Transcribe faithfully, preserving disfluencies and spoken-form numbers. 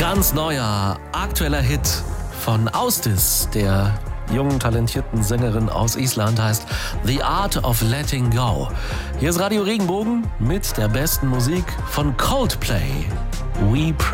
Ganz neuer, aktueller Hit von Ásdís, der jungen, talentierten Sängerin aus Island, heißt The Art of Letting Go. Hier ist Radio Regenbogen mit der besten Musik von Coldplay. We Pray.